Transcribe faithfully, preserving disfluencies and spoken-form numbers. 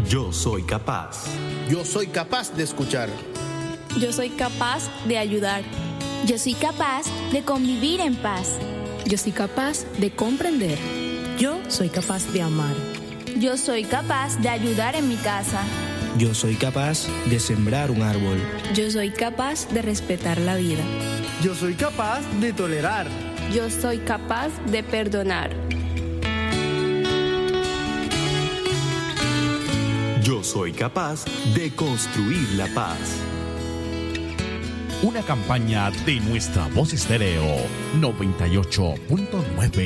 Yo soy capaz. Yo soy capaz de escuchar. Yo soy capaz de ayudar. Yo soy capaz de convivir en paz. Yo soy capaz de comprender. Yo soy capaz de amar. Yo soy capaz de ayudar en mi casa. Yo soy capaz de sembrar un árbol. Yo soy capaz de respetar la vida. Yo soy capaz de tolerar. Yo soy capaz de perdonar. Yo soy capaz de construir la paz. Una campaña de Nuestra Voz Estéreo noventa y ocho punto nueve.